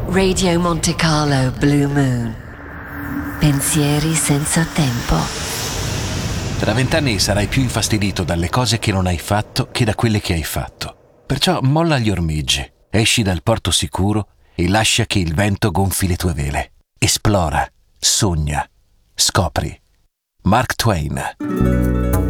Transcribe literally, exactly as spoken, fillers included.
Radio Monte Carlo Blue Moon. Pensieri senza tempo. Tra vent'anni sarai più infastidito dalle cose che non hai fatto che da quelle che hai fatto. Perciò molla gli ormeggi, esci dal porto sicuro e lascia che il vento gonfi le tue vele. Esplora, sogna, scopri. Mark Twain.